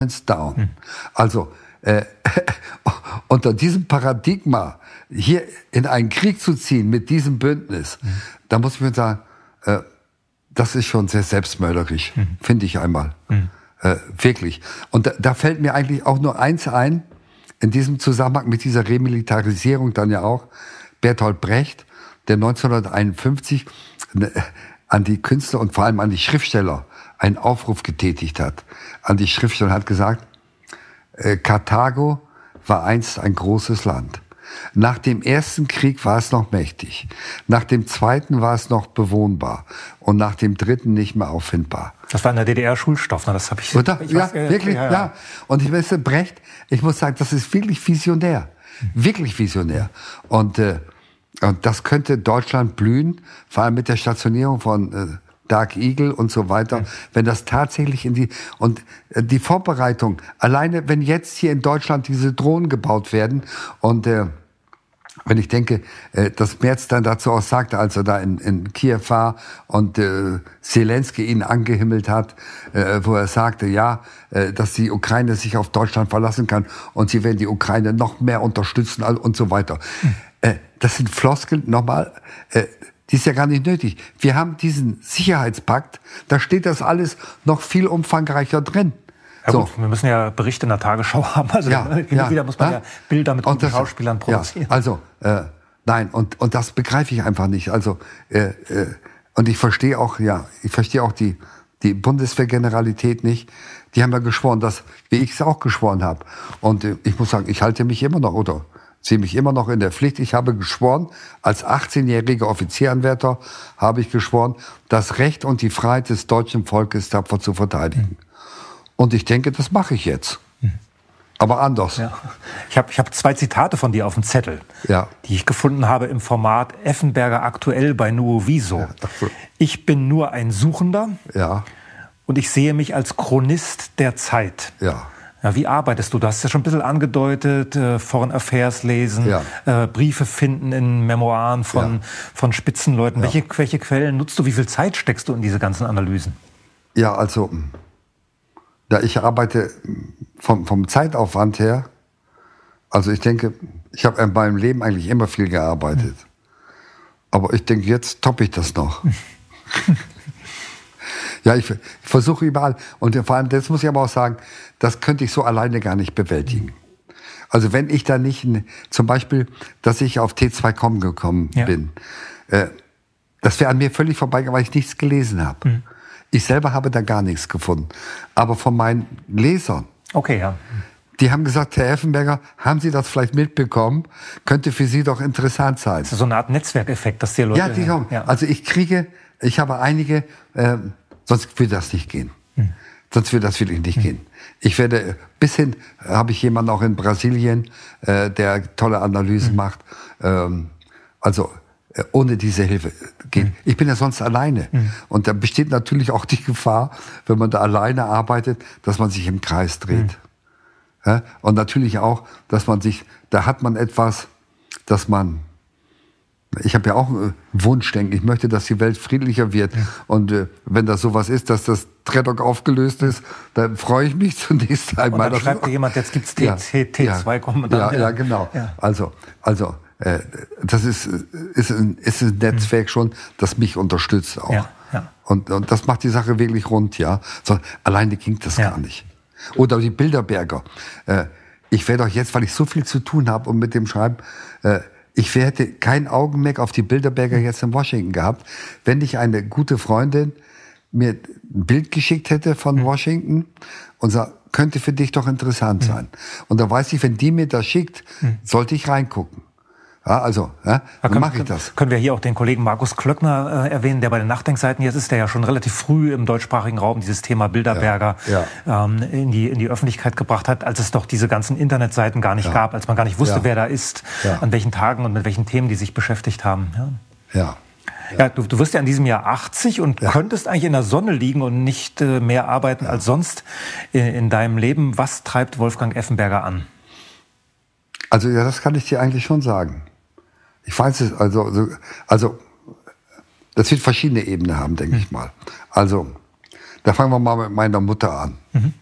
down. Also unter diesem Paradigma hier in einen Krieg zu ziehen mit diesem Bündnis, da muss ich mir sagen, das ist schon sehr selbstmörderisch, finde ich einmal. Wirklich. Und da fällt mir eigentlich auch nur eins ein, in diesem Zusammenhang mit dieser Remilitarisierung dann ja auch, Bertolt Brecht, der 1951 an die Künstler und vor allem an die Schriftsteller einen Aufruf getätigt hat. An die Schriftsteller hat gesagt, Karthago war einst ein großes Land. Nach dem ersten Krieg war es noch mächtig. Nach dem zweiten war es noch bewohnbar. Und nach dem dritten nicht mehr auffindbar. Das war in der DDR-Schulstoff, ne? Das habe ich. Oder? Ja, wirklich, ja. Und ich weiß, Brecht, ich muss sagen, das ist wirklich visionär. Wirklich visionär. Und das könnte Deutschland blühen, vor allem mit der Stationierung von Dark Eagle und so weiter, wenn das tatsächlich und die Vorbereitung, alleine wenn jetzt hier in Deutschland diese Drohnen gebaut werden und wenn ich denke, dass Merz dann dazu auch sagte, als er da in Kiew war und Zelensky ihn angehimmelt hat, wo er sagte, ja, dass die Ukraine sich auf Deutschland verlassen kann und sie werden die Ukraine noch mehr unterstützen und so weiter. Das sind Floskeln, nochmal, die ist ja gar nicht nötig. Wir haben diesen Sicherheitspakt, da steht das alles noch viel umfangreicher drin. Ja, gut, wir müssen ja Berichte in der Tagesschau haben. Also wieder muss man ja Bilder mit guten Schauspielern produzieren. Ja, also, nein, und das begreife ich einfach nicht. Also, und ich verstehe auch die Bundeswehrgeneralität nicht. Die haben ja geschworen, wie ich es auch geschworen habe. Und ich muss sagen, ich halte mich immer noch, oder sehe mich immer noch in der Pflicht. Ich habe geschworen, als 18-jähriger Offizieranwärter habe ich geschworen, das Recht und die Freiheit des deutschen Volkes tapfer zu verteidigen. Und ich denke, das mache ich jetzt. Aber anders. Ja. Ich hab 2 Zitate von dir auf dem Zettel, die ich gefunden habe im Format Effenberger aktuell bei Nuoviso. Ich bin nur ein Suchender und ich sehe mich als Chronist der Zeit. Ja, wie arbeitest du? Du hast es ja schon ein bisschen angedeutet, Foreign Affairs lesen, Briefe finden in Memoiren von Spitzenleuten. Ja. Welche Quellen nutzt du? Wie viel Zeit steckst du in diese ganzen Analysen? Ja, also ich arbeite vom Zeitaufwand her, also ich denke, ich habe in meinem Leben eigentlich immer viel gearbeitet. Aber ich denke, jetzt toppe ich das noch. Ja, ich versuche überall. Und vor allem, das muss ich aber auch sagen, das könnte ich so alleine gar nicht bewältigen. Also wenn ich da nicht, zum Beispiel, dass ich auf T2.com gekommen bin, das wäre an mir völlig vorbeigegangen, weil ich nichts gelesen habe. Ich selber habe da gar nichts gefunden. Aber von meinen Lesern, die haben gesagt, Herr Effenberger, haben Sie das vielleicht mitbekommen? Könnte für Sie doch interessant sein. Das ist so eine Art Netzwerkeffekt, dass die Leute... Ja, die kommen. Ja. Also ich habe einige, sonst würde das nicht gehen. Sonst würde das wirklich nicht gehen. Ich werde, bis hin habe ich jemanden auch in Brasilien, der tolle Analysen macht. Also ohne diese Hilfe geht. Ich bin ja sonst alleine. Und da besteht natürlich auch die Gefahr, wenn man da alleine arbeitet, dass man sich im Kreis dreht. Ja? Und natürlich auch, dass man sich, da hat man etwas, dass man, ich habe ja auch einen Wunsch, denke ich, möchte, dass die Welt friedlicher wird. Und wenn das sowas ist, dass das Dreadlock aufgelöst ist, dann freue ich mich zunächst einmal. Und dann schreibt dir jemand, jetzt gibt's T2, kommen dann. Ja, genau. Ja. Also, das ist ein Netzwerk schon, das mich unterstützt auch. Ja. Und das macht die Sache wirklich rund, ja. So, alleine ging das gar nicht. Oder die Bilderberger. Ich werde auch jetzt, weil ich so viel zu tun habe und mit dem Schreiben, ich hätte kein Augenmerk auf die Bilderberger jetzt in Washington gehabt, wenn nicht eine gute Freundin mir ein Bild geschickt hätte von Washington und sagt, könnte für dich doch interessant sein. Und da weiß ich, wenn die mir das schickt, sollte ich reingucken. Ja, also, dann mache ich das. Können wir hier auch den Kollegen Markus Klöckner erwähnen, der bei den Nachdenkseiten jetzt ist, der ja schon relativ früh im deutschsprachigen Raum dieses Thema Bilderberger in die Öffentlichkeit gebracht hat, als es doch diese ganzen Internetseiten gar nicht gab, als man gar nicht wusste, wer da ist, an welchen Tagen und mit welchen Themen die sich beschäftigt haben. Ja, du wirst ja in diesem Jahr 80 und könntest eigentlich in der Sonne liegen und nicht mehr arbeiten als sonst in deinem Leben. Was treibt Wolfgang Effenberger an? Also ja, das kann ich dir eigentlich schon sagen. Ich weiß es, also das wird verschiedene Ebenen haben, denke ich mal. Also, da fangen wir mal mit meiner Mutter an.